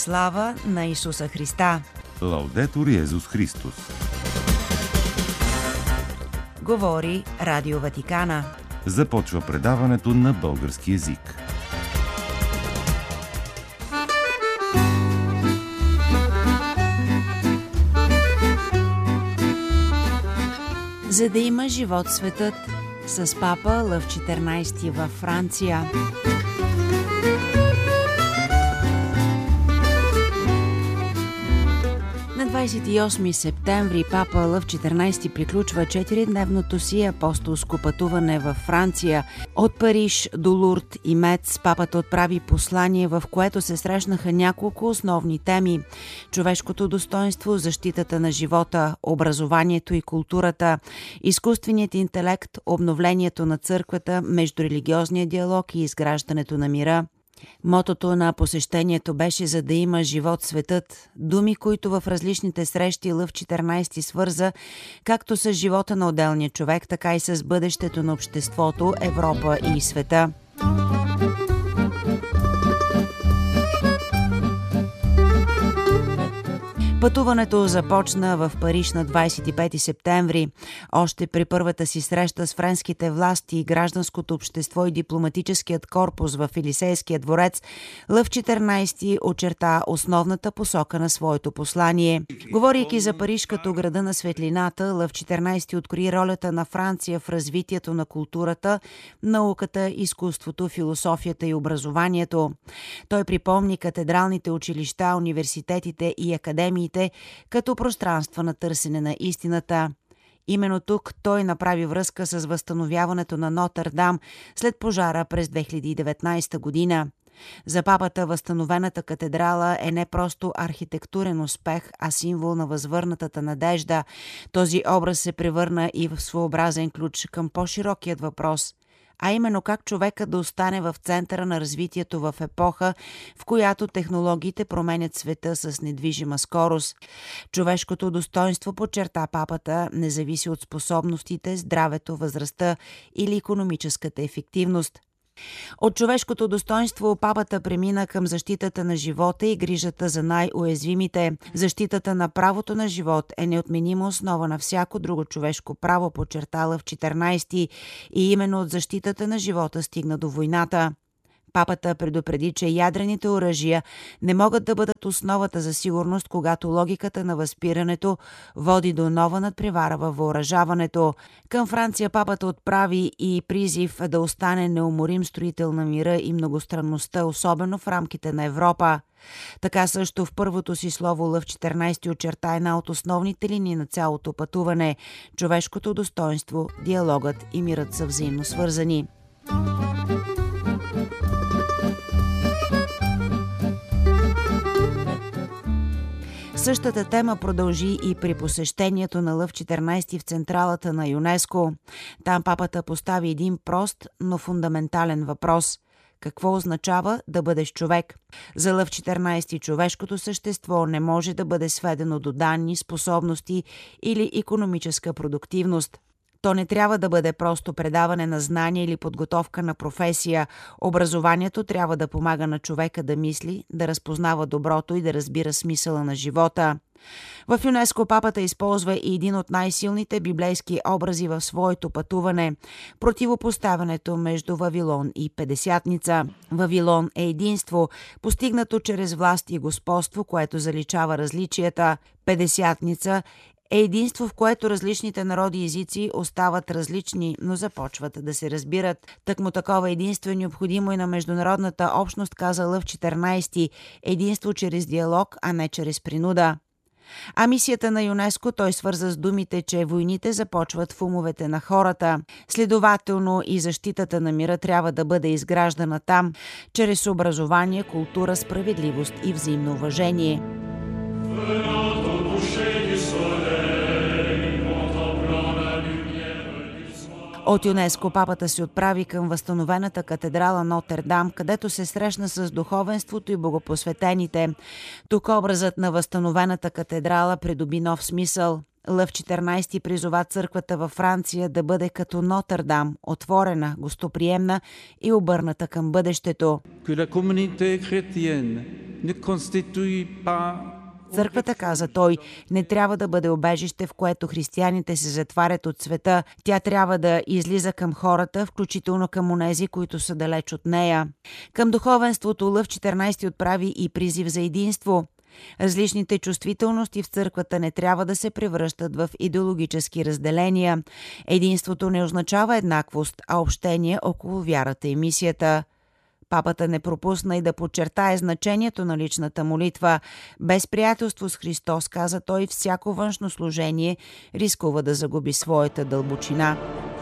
Слава на Исуса Христа! Лаудетур Йезус Христос! Говори Радио Ватикана. Започва предаването на български език. За да има живот светът, с папа Лъв 14 във Франция. На 28 септември папа Лъв 14 приключва 4-дневното си апостолско пътуване във Франция. От Париж до Лурд и Мец папата отправи послание, в което се срещнаха няколко основни теми: човешкото достоинство, защитата на живота, образованието и културата, изкуственият интелект, обновлението на църквата, междурелигиозния диалог и изграждането на мира. Мотото на посещението беше: за да има живот светът, думи, които в различните срещи Лъв 14 свърза както с живота на отделния човек, така и с бъдещето на обществото, Европа и света. Пътуването започна в Париж на 25 септември. Още при първата си среща с френските власти, гражданското общество и дипломатическият корпус в Елисейския дворец, Лъв 14 очерта основната посока на своето послание. Говорейки за Париж като града на светлината, Лъв 14 открои ролята на Франция в развитието на културата, науката, изкуството, философията и образованието. Той припомни катедралните училища, университетите и академиите като пространства на търсене на истината. Именно тук той направи връзка с възстановяването на Нотър-Дам след пожара през 2019 година. За папата възстановената катедрала е не просто архитектурен успех, а символ на възвърнатата надежда. Този образ се превърна и в своеобразен ключ към по-широкият въпрос, а именно как човека да остане в центъра на развитието в епоха, в която технологиите променят света с недвижима скорост. Човешкото достоинство, подчерта папата, не зависи от способностите, здравето, възрастта или икономическата ефективност. От човешкото достоинство папата премина към защитата на живота и грижата за най-уязвимите. Защитата на правото на живот е неотменима основа на всяко друго човешко право, подчертала в 14 и именно от защитата на живота стигна до войната. Папата предупреди, че ядрените оръжия не могат да бъдат основата за сигурност, когато логиката на възпирането води до нова надпревара във въоръжаването. Към Франция папата отправи и призив да остане неуморим строител на мира и многостранността, особено в рамките на Европа. Така също в първото си слово Лъв 14 очерта една от основните линии на цялото пътуване – човешкото достоинство, диалогът и мирът са взаимно свързани. Същата тема продължи и при посещението на Лъв 14 в централата на ЮНЕСКО. Там папата постави един прост, но фундаментален въпрос: какво означава да бъдеш човек? За Лъв 14 човешкото същество не може да бъде сведено до данни, способности или икономическа продуктивност. То не трябва да бъде просто предаване на знания или подготовка на професия. Образованието трябва да помага на човека да мисли, да разпознава доброто и да разбира смисъла на живота. В ЮНЕСКО папата използва и един от най-силните библейски образи в своето пътуване – противопоставянето между Вавилон и Петдесятница. Вавилон е единство, постигнато чрез власт и господство, което заличава различията. Петдесятница е единство, в което различните народи и езици остават различни, но започват да се разбират. Тъкмо такова единство е необходимо и на международната общност, каза Лъв 14. Единство чрез диалог, а не чрез принуда. А мисията на ЮНЕСКО той свърза с думите, че войните започват в умовете на хората. Следователно и защитата на мира трябва да бъде изграждана там, чрез образование, култура, справедливост и взаимно уважение. От ЮНЕСКО папата се отправи към възстановената катедрала Нотър-Дам, където се срещна с духовенството и богопосветените. Тук образът на възстановената катедрала придоби нов смисъл. Лъв 14 призова църквата във Франция да бъде като Нотър-Дам, отворена, гостоприемна и обърната към бъдещето. Que la communauté chrétienne ne constitue pas. Църквата, каза той, не трябва да бъде убежище, в което християните се затварят от света. Тя трябва да излиза към хората, включително към онези, които са далеч от нея. Към духовенството Лъв 14 отправи и призив за единство. Различните чувствителности в църквата не трябва да се превръщат в идеологически разделения. Единството не означава еднаквост, а общение около вярата и мисията. Папата не пропусна и да подчертае значението на личната молитва. Без приятелство с Христос, каза той, всяко външно служение рискува да загуби своята дълбочина.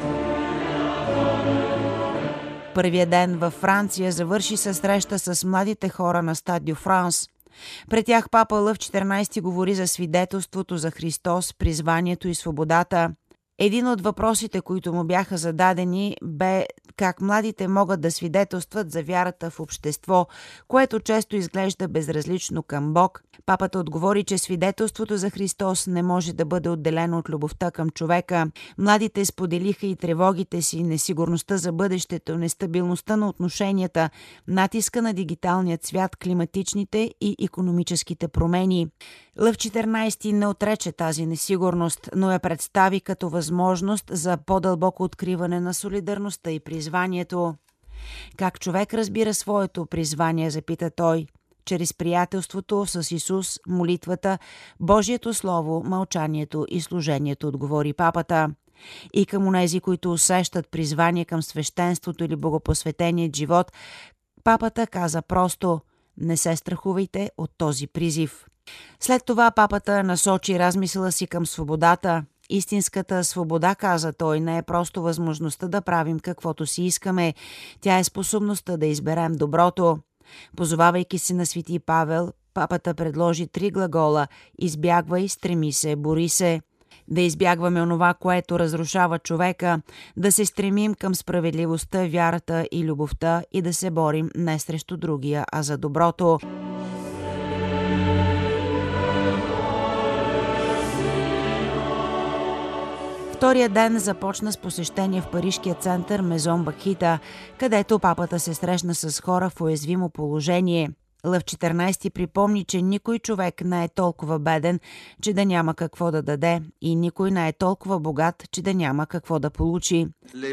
Първият ден във Франция завърши със среща с младите хора на Стад дю Франс. Пред тях папа Лъв 14 говори за свидетелството за Христос, призванието и свободата. Един от въпросите, които му бяха зададени, бе как младите могат да свидетелстват за вярата в общество, което често изглежда безразлично към Бог. Папата отговори, че свидетелството за Христос не може да бъде отделено от любовта към човека. Младите споделиха и тревогите си, несигурността за бъдещето, нестабилността на отношенията, натиска на дигиталният свят, климатичните и икономическите промени. Лъв 14 не отрече тази несигурност, но я представи като възможност за по-дълбоко откриване на солидарността и призванието. Как човек разбира своето призвание, запита той. Чрез приятелството с Исус, молитвата, Божието Слово, мълчанието и служението, отговори папата. И към онези, които усещат призвание към свещенството или богопосветеният живот, папата каза просто: не се страхувайте от този призив. След това папата насочи размисъла си към свободата. Истинската свобода, каза той, не е просто възможността да правим каквото си искаме. Тя е способността да изберем доброто. Позовавайки се на свети Павел, папата предложи 3 глагола: избягвай, стреми се, бори се. Да избягваме онова, което разрушава човека, да се стремим към справедливостта, вярата и любовта и да се борим не срещу другия, а за доброто. Втория ден започна с посещение в парижкия център Мезон Бакита, където папата се срещна с хора в уязвимо положение. Лъв 14 припомни, че никой човек не е толкова беден, че да няма какво да даде, и никой не е толкова богат, че да няма какво да получи.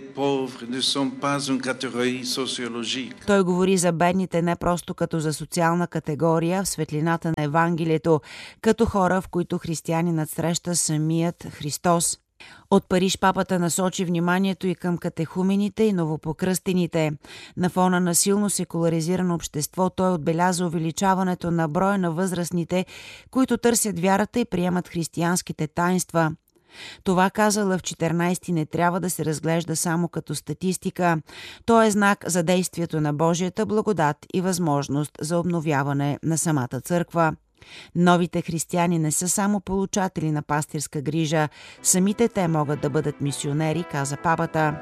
Той говори за бедните не просто като за социална категория в светлината на Евангелието, като хора, в които християнинът среща самият Христос. От Париж папата насочи вниманието и към катехумените и новопокръстените. На фона на силно секуларизирано общество той отбеляза увеличаването на броя на възрастните, които търсят вярата и приемат християнските таинства. Това, каза Лъв 14, не трябва да се разглежда само като статистика. То е знак за действието на Божията благодат и възможност за обновяване на самата църква. Новите християни не са само получатели на пастирска грижа, самите те могат да бъдат мисионери, каза папата.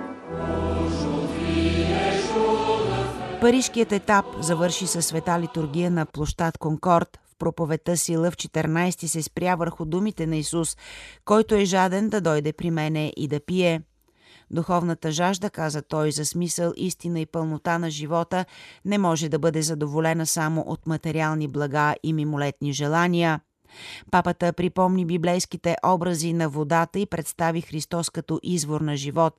Парижкият етап завърши със света литургия на площад Конкорд. В проповедта си Лъв 14 се спря върху думите на Исус, който е жаден да дойде при мене и да пие. Духовната жажда, каза той, за смисъл, истина и пълнота на живота не може да бъде задоволена само от материални блага и мимолетни желания. Папата припомни библейските образи на водата и представи Христос като извор на живот.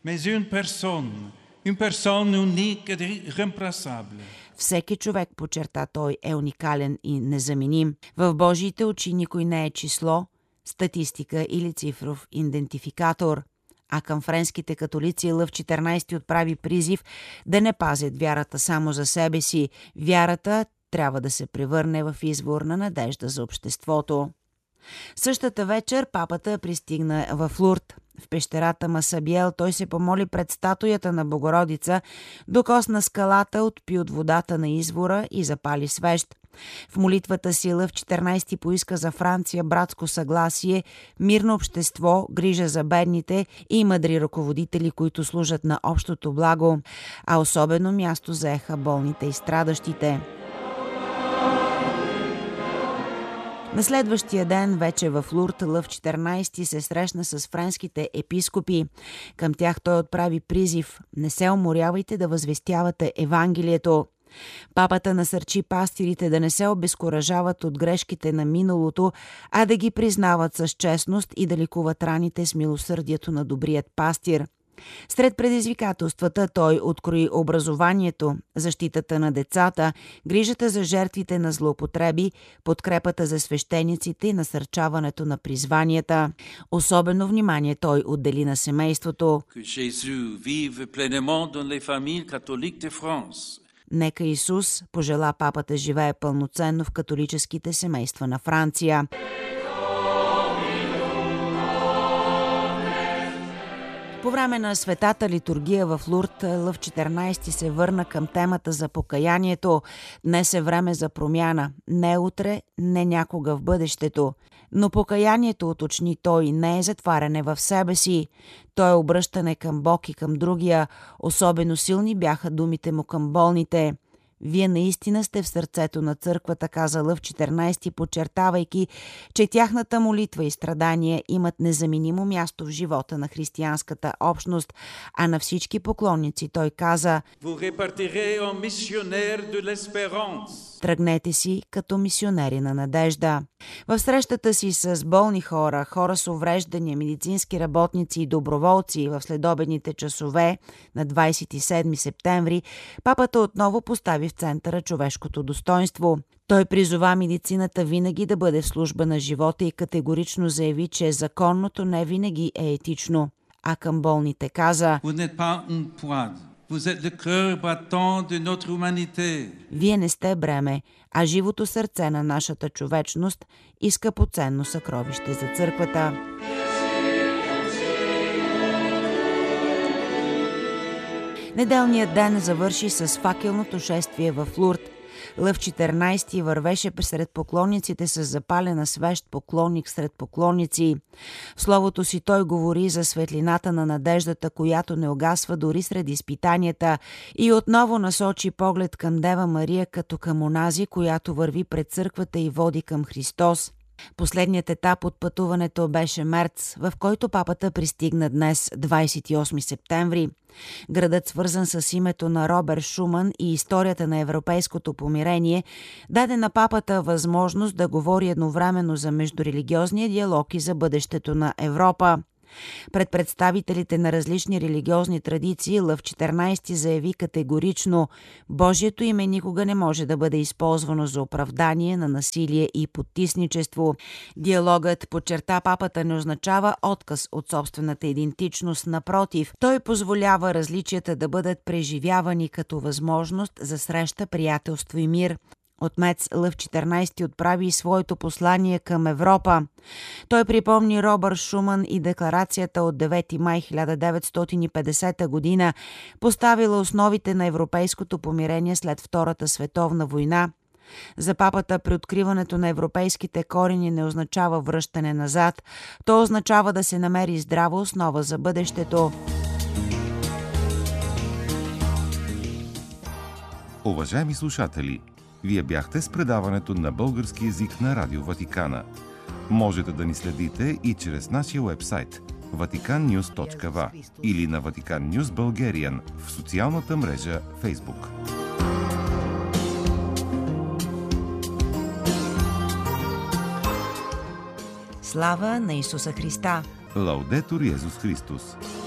Всеки човек, подчерта той, е уникален и незаменим. В Божиите очи никой не е число, статистика или цифров идентификатор. А към френските католици Лъв 14 отправи призив да не пазят вярата само за себе си. Вярата трябва да се превърне в извор на надежда за обществото. Същата вечер папата пристигна в Лурд. В пещерата Масабиел той се помоли пред статуята на Богородица, докосна скалата, отпи от водата на извора и запали свещ. В молитвата си Лъв 14 поиска за Франция братско съгласие, мирно общество, грижа за бедните и мъдри ръководители, които служат на общото благо, а особено място заеха болните и страдащите. На следващия ден, вече в Лурд, Лъв 14 се срещна с френските епископи. Към тях той отправи призив: не се уморявайте да възвестявате Евангелието. Папата насърчи пастирите да не се обезкуражават от грешките на миналото, а да ги признават с честност и да лекуват раните с милосърдието на добрият пастир. Сред предизвикателствата той открои образованието, защитата на децата, грижата за жертвите на злоупотреби, подкрепата за свещениците и насърчаването на призванията. Особено внимание той отдели на семейството. Нека Исус, пожела папата, живее пълноценно в католическите семейства на Франция. По време на светата литургия в Лурд, Лъв 14 се върна към темата за покаянието. Днес е време за промяна. Не утре, не някога в бъдещето. Но покаянието, уточни той, не е затваряне в себе си. То е обръщане към Бог и към другия. Особено силни бяха думите му към болните. Вие наистина сте в сърцето на църквата, каза Лъв 14, подчертавайки, че тяхната молитва и страдания имат незаменимо място в живота на християнската общност, а на всички поклонници той каза: тръгнете си като мисионери на надежда. В срещата си с болни хора, хора с увреждания, медицински работници и доброволци в следобедните часове на 27 септември, папата отново постави в центъра човешкото достоинство. Той призова медицината винаги да бъде в служба на живота и категорично заяви, че законното не винаги е етично. А към болните каза: вие не сте бреме, а живото сърце на нашата човечност и скъпоценно съкровище за църквата. Неделният ден завърши с факелното шествие в Лурд. Лъв 14 вървеше сред поклонниците с запалена свещ, поклонник сред поклонници. В словото си той говори за светлината на надеждата, която не угасва дори сред изпитанията, и отново насочи поглед към Дева Мария като към онази, която върви пред църквата и води към Христос. Последният етап от пътуването беше Мерц, в който папата пристигна днес, 28 септември. Градът, свързан с името на Роберт Шуман и историята на европейското помирение, даде на папата възможност да говори едновременно за междурелигиозния диалог и за бъдещето на Европа. Пред представителите на различни религиозни традиции Лъв 14 заяви категорично: Божието име никога не може да бъде използвано за оправдание на насилие и потисничество. Диалогът, подчерта папата, не означава отказ от собствената идентичност. Напротив, той позволява различията да бъдат преживявани като възможност за среща, приятелство и мир. Отмец Лъв 14 отправи и своето послание към Европа. Той припомни Робърт Шуман и декларацията от 9 май 1950 година, поставила основите на европейското помирение след Втората световна война. За папата преоткриването на европейските корени не означава връщане назад, то означава да се намери здрава основа за бъдещето. Уважаеми слушатели, вие бяхте с предаването на български език на Радио Ватикана. Можете да ни следите и чрез нашия уебсайт vaticannews.va или на Vatican News Bulgarian в социалната мрежа Facebook. Слава на Исуса Христа! Лаудетур Йезус Христос!